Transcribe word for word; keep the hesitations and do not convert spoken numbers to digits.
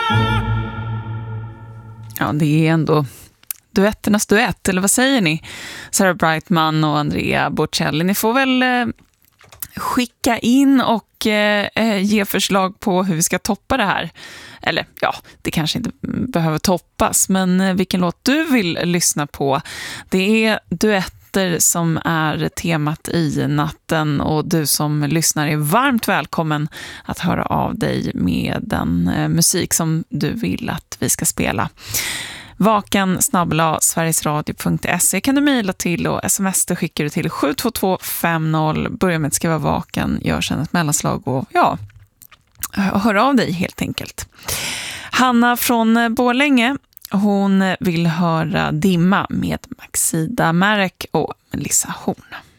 Ja, det är ändå duetternas duett, eller vad säger ni? Sarah Brightman och Andrea Bocelli. Ni får väl eh, skicka in och eh, ge förslag på hur vi ska toppa det här. Eller ja, det kanske inte behöver toppas, men eh, vilken låt du vill lyssna på. Det är duetter som är temat i natten, och du som lyssnar är varmt välkommen att höra av dig med den eh, musik som du vill att vi ska spela. Vakan snabel-a sverigesradio punkt se kan du mejla till, och sms det skickar du till sju två två fem noll. Börja med att skriva vakan, gör sedan ett mellanslag och ja, hör av dig helt enkelt. Hanna från Borlänge, hon vill höra Dimma med Maxida Marek och Melissa Horn.